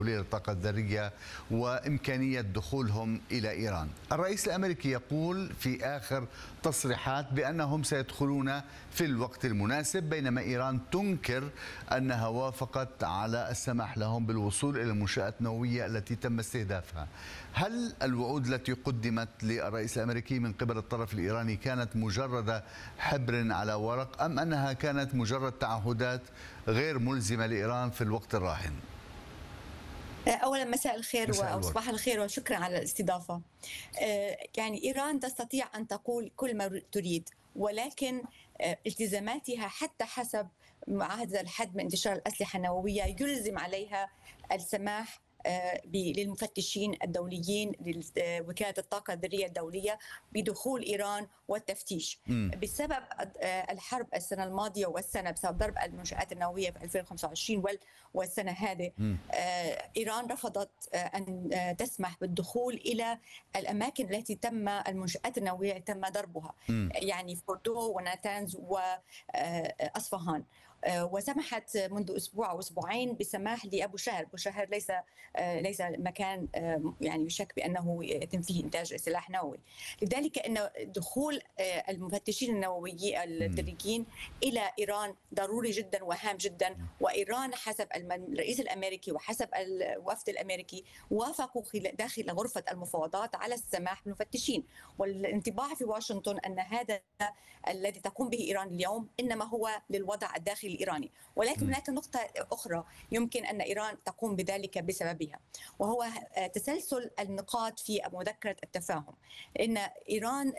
للطاقة الذرية وإمكانية دخولهم إلى إيران. الرئيس الأمريكي يقول في آخر تصريحات بأنهم سيدخلون في الوقت المناسب، بينما إيران تنكر أنها وافقت على السماح لهم بالوصول إلى المنشآت النووية التي تم استهدافها. هل الوعود التي قدمت للرئيس الأمريكي من قبل الطرف الإيراني كانت مجرد حبر على ورق، أم أنها كانت مجرد تعهدات غير ملزمة لإيران في الوقت الراهن؟ أولا مساء الخير مساء أو الورد. صباح الخير وشكرا على الاستضافة. يعني إيران تستطيع أن تقول كل ما تريد، ولكن التزاماتها حتى حسب معاهدة الحد من انتشار الأسلحة النووية يلزم عليها السماح للمفتشين الدوليين لوكالة الطاقة الذرية الدولية بدخول إيران والتفتيش. بسبب الحرب السنة الماضية والسنة بسبب ضرب المنشآت النووية في 2025 والسنة هذه، إيران رفضت أن تسمح بالدخول إلى الأماكن التي تم المنشآت النووية تم ضربها، يعني فوردو وناتانز وأصفهان. وسمحت منذ اسبوع او اسبوعين بسماح لابو شهر، ابو شهر ليس مكان يعني يشك بانه يتم فيه انتاج سلاح نووي. لذلك ان دخول المفتشين النوويين الذريين الى ايران ضروري جدا وهام جدا، وايران حسب الرئيس الامريكي وحسب الوفد الامريكي وافقوا داخل غرفه المفاوضات على السماح بالمفتشين، والانطباع في واشنطن ان هذا الذي تقوم به ايران اليوم انما هو للوضع الداخلي الإيراني. ولكن هناك نقطة أخرى يمكن أن إيران تقوم بذلك بسببها، وهو تسلسل النقاط في مذكرة التفاهم. إن إيران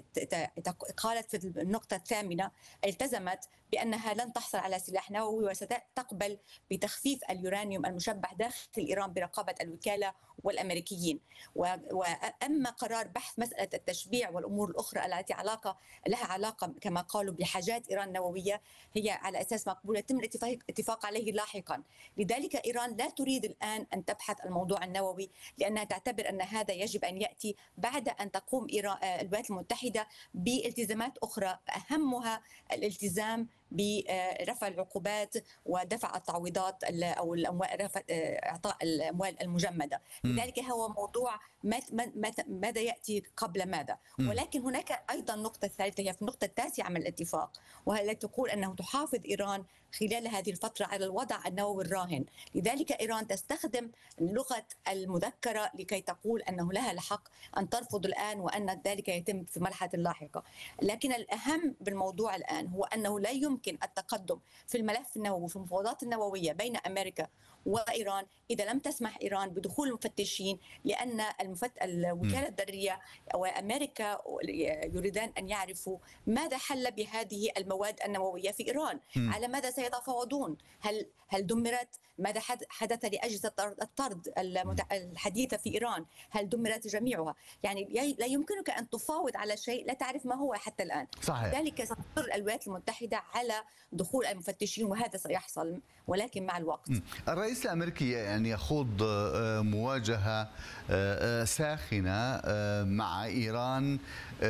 قالت في النقطة الثامنة التزمت بأنها لن تحصل على سلاح نووي وستقبل بتخفيف اليورانيوم المشبح داخل إيران برقابة الوكالة والأمريكيين. وأما قرار بحث مسألة التشبيع والأمور الأخرى التي لها علاقة كما قالوا بحاجات إيران النووية هي على أساس مقبول يتم الاتفاق عليه لاحقا. لذلك إيران لا تريد الآن أن تبحث الموضوع النووي، لأنها تعتبر أن هذا يجب أن يأتي بعد أن تقوم الولايات المتحدة بالتزامات أخرى، أهمها الالتزام برفع العقوبات ودفع التعويضات او الاموال، اعطاء الاموال المجمده. لذلك هو موضوع ماذا ياتي قبل ماذا. ولكن هناك ايضا نقطه ثالثه هي في النقطه التاسعه من الاتفاق، وهي التي تقول انه تحافظ ايران خلال هذه الفتره على الوضع النووي الراهن. لذلك ايران تستخدم لغه المذكره لكي تقول انه لها الحق ان ترفض الان وان ذلك يتم في مرحله لاحقه. لكن الاهم بالموضوع الان هو انه لا يمكن التقدم في الملف النووي وفي المفاوضات النوويه بين امريكا وايران اذا لم تسمح ايران بدخول المفتشين، لان الوكاله الذريه وامريكا يريدان ان يعرفوا ماذا حل بهذه المواد النوويه في ايران، على ماذا سيتفاوضون، هل دمرت، ماذا حدث لاجهزه الطرد الحديثه في ايران، هل دمرت جميعها. يعني لا يمكنك ان تفاوض على شيء لا تعرف ما هو حتى الان. صحيح. ذلك ستصر الولايات المتحده على دخول المفتشين، وهذا سيحصل ولكن مع الوقت. الرئيس الأمريكي يعني يخوض مواجهة ساخنة مع إيران،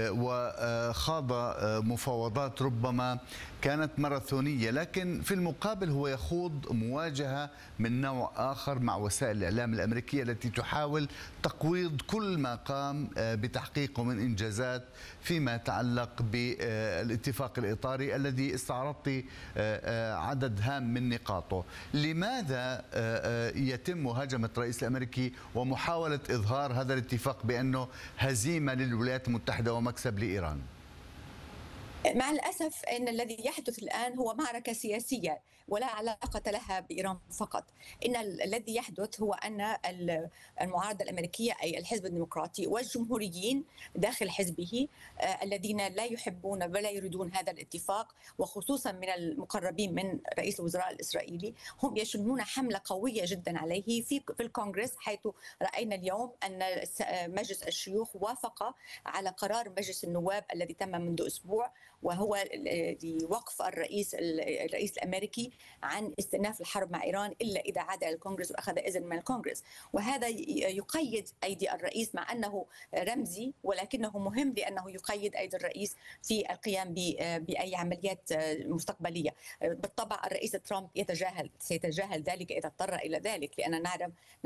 وخاض مفاوضات ربما كانت ماراثونية، لكن في المقابل هو يخوض مواجهة من نوع آخر مع وسائل الإعلام الأمريكية التي تحاول تقويض كل ما قام بتحقيقه من إنجازات فيما يتعلق بالاتفاق الإطاري الذي استعرضت عدد هام من نقاطه. لماذا يتم مهاجمة الرئيس الأمريكي ومحاولة إظهار هذا الاتفاق بأنه هزيمة للولايات المتحدة ومكسب لإيران؟ مع الأسف أن الذي يحدث الآن هو معركة سياسية ولا علاقة لها بإيران فقط. إن الذي يحدث هو أن المعارضة الأمريكية أي الحزب الديمقراطي والجمهوريين داخل حزبه الذين لا يحبون ولا يريدون هذا الاتفاق، وخصوصا من المقربين من رئيس الوزراء الإسرائيلي، هم يشنون حملة قوية جدا عليه في الكونغرس، حيث رأينا اليوم أن مجلس الشيوخ وافق على قرار مجلس النواب الذي تم منذ أسبوع، وهو لوقف الرئيس الامريكي عن استئناف الحرب مع ايران الا اذا عاد الى الكونغرس واخذ اذن من الكونغرس. وهذا يقيد ايدي الرئيس مع انه رمزي، ولكنه مهم لانه يقيد ايدي الرئيس في القيام باي عمليات مستقبليه. بالطبع الرئيس ترامب سيتجاهل ذلك اذا اضطر الى ذلك، لان نعلم